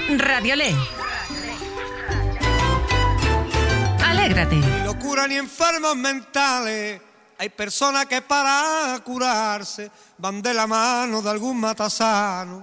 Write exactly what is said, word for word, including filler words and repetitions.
Radiolé. Alégrate. Ni locura ni enfermos mentales. Hay personas que para curarse van de la mano de algún matasano.